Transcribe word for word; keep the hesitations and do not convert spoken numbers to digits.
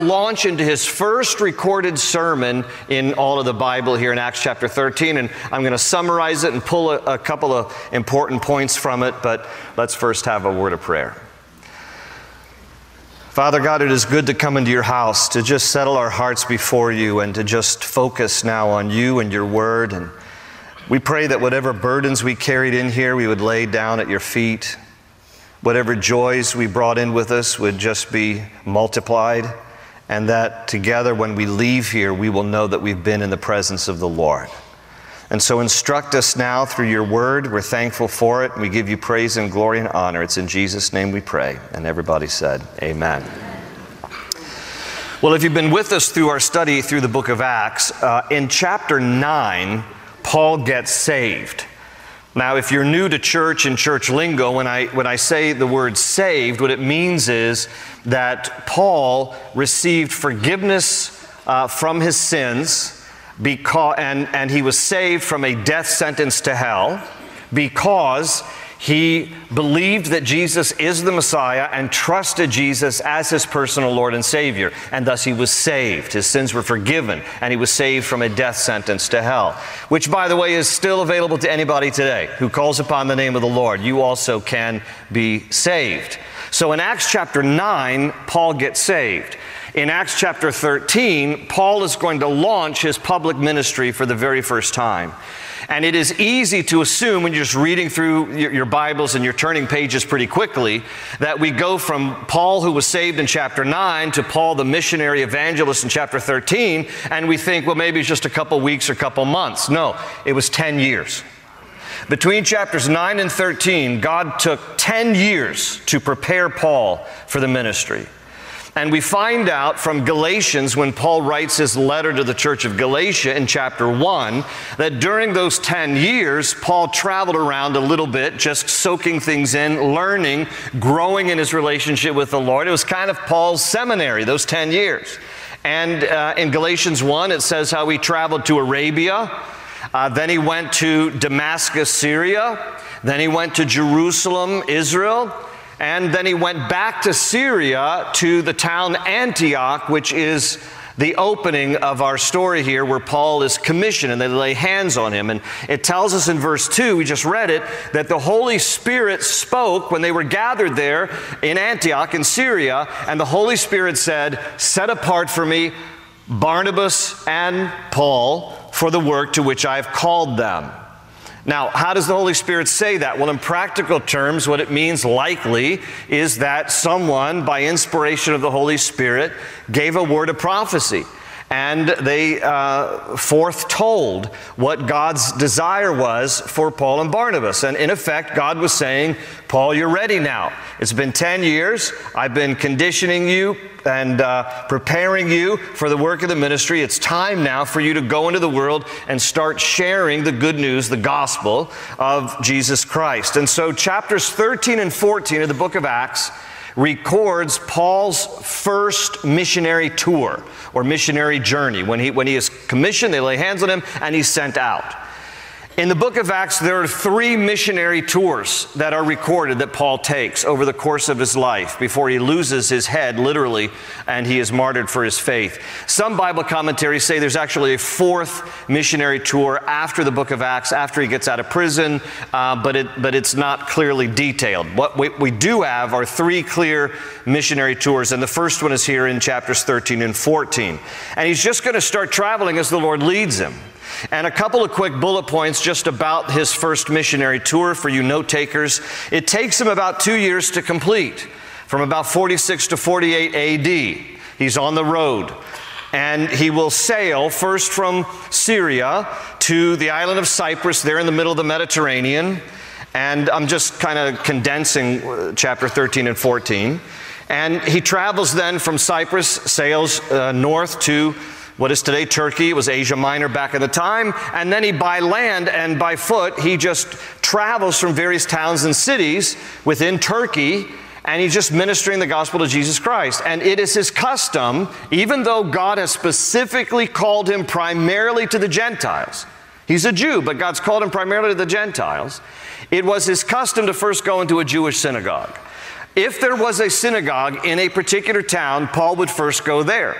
Launch into his first recorded sermon in all of the Bible here in Acts chapter thirteen, and I'm going to summarize it and pull a, a couple of important points from it, but let's first have a word of prayer. Father God, it is good to come into your house, to just settle our hearts before you and to just focus now on you and your word. And we pray that whatever burdens we carried in here, we would lay down at your feet. Whatever joys we brought in with us would just be multiplied. And that together when we leave here, we will know that we've been in the presence of the Lord. And so instruct us now through your word. We're thankful for it. We give you praise and glory and honor. It's in Jesus' name we pray. And everybody said, amen. Well, if you've been with us through our study through the book of Acts, uh, in chapter nine, Paul gets saved. Now, if you're new to church and church lingo, when I, when I say the word saved, what it means is that Paul received forgiveness uh, from his sins because, and, and he was saved from a death sentence to hell because he believed that Jesus is the Messiah and trusted Jesus as his personal Lord and Savior. And thus he was saved. His sins were forgiven. And he was saved from a death sentence to hell. Which, by the way, is still available to anybody today who calls upon the name of the Lord. You also can be saved. So in Acts chapter nine, Paul gets saved. In Acts chapter thirteen, Paul is going to launch his public ministry for the very first time. And it is easy to assume when you're just reading through your Bibles and you're turning pages pretty quickly that we go from Paul, who was saved in chapter nine, to Paul, the missionary evangelist in chapter thirteen, and we think, well, maybe it's just a couple weeks or a couple months. No, it was ten years. Between chapters nine and thirteen, God took ten years to prepare Paul for the ministry. And we find out from Galatians, when Paul writes his letter to the church of Galatia in chapter one, that during those ten years, Paul traveled around a little bit, just soaking things in, learning, growing in his relationship with the Lord. It was kind of Paul's seminary, those ten years. And uh, in Galatians one, it says how he traveled to Arabia. Uh, then he went to Damascus, Syria. Then he went to Jerusalem, Israel. And then he went back to Syria, to the town Antioch, which is the opening of our story here, where Paul is commissioned and they lay hands on him. And it tells us in verse two, we just read it, that the Holy Spirit spoke when they were gathered there in Antioch in Syria. And the Holy Spirit said, "Set apart for me Barnabas and Paul for the work to which I have called them." Now, how does the Holy Spirit say that? Well, in practical terms, what it means likely is that someone, by inspiration of the Holy Spirit, gave a word of prophecy. And they uh, foretold what God's desire was for Paul and Barnabas. And in effect, God was saying, Paul, you're ready now. It's been ten years. I've been conditioning you and uh, preparing you for the work of the ministry. It's time now for you to go into the world and start sharing the good news, the gospel of Jesus Christ. And so chapters thirteen and fourteen of the book of Acts records Paul's first missionary tour or missionary journey. When he, when he is commissioned, they lay hands on him and he's sent out. In the book of Acts, there are three missionary tours that are recorded that Paul takes over the course of his life before he loses his head, literally, and he is martyred for his faith. Some Bible commentaries say there's actually a fourth missionary tour after the book of Acts, after he gets out of prison, uh, but, it, but it's not clearly detailed. What we, we do have are three clear missionary tours, and the first one is here in chapters thirteen and fourteen. And he's just going to start traveling as the Lord leads him. And a couple of quick bullet points just about his first missionary tour for you note takers. It takes him about two years to complete, from about forty-six to forty-eight A D. He's on the road. And he will sail first from Syria to the island of Cyprus, there in the middle of the Mediterranean. And I'm just kind of condensing chapter thirteen and fourteen. And he travels then from Cyprus, sails uh, north to what is today Turkey. It was Asia Minor back in the time. And then he, by land and by foot, he just travels from various towns and cities within Turkey, and he's just ministering the gospel to Jesus Christ. And it is his custom, even though God has specifically called him primarily to the Gentiles. He's a Jew, but God's called him primarily to the Gentiles. It was his custom to first go into a Jewish synagogue. If there was a synagogue in a particular town, Paul would first go there.